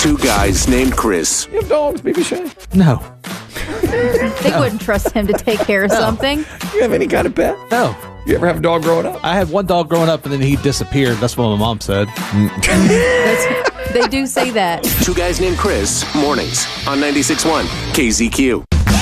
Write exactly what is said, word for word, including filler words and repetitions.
Two guys named Chris. You have dogs, baby Shay? No. They wouldn't trust him to take care of something. You have any kind of pet? No. You ever have a dog growing up? I had one dog growing up and then he disappeared. That's what my mom said. That's, they do say that. Two guys named Chris. Mornings on ninety-six point one K Z Q.